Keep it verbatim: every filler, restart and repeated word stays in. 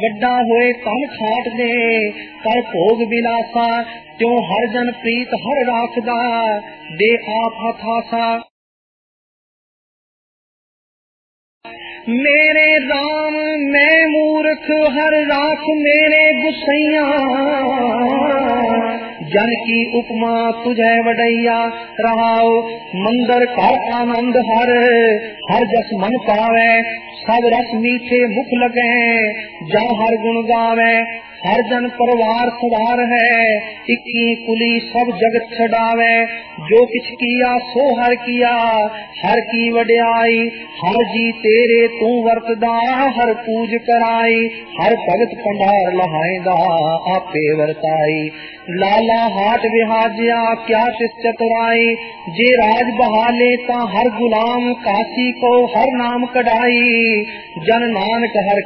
ਵੱਡਾ ਹੋਏ ਤਨ ਖਾਟ ਦੇ ਕਰ ਭੋਗ ਬਿਲਾਸਾ ਤਿਉ ਹਰ ਜਨ ਪ੍ਰੀਤ ਹਰ ਰਾਖਦਾ ਦੇ ਆਪ ਹਥਾਸਾ। मेरे राम मैं मूर्ख हर राख मेरे गुसैया जन की उपमा तुझे वडैया रहाओ। मंदर कर आनंद हर हर जस मन पावे सब रस मीठे मुख लगे जा हर गुण गावे। हर जन परिवार सवार है इक्की कुली सब जगत छड़ावे। जो किछ किया सो हर किया हर की वड्याई हर जी तेरे तू वरतदा हर पूज कराई। हर भगत भंडार लहाएंदा आपे वरताई। लाला हाट विहाजिया क्या तिस चतुराई जे राज बहाले ता हर गुलाम काशी को हर नाम कढ़ाई। जन नानक हर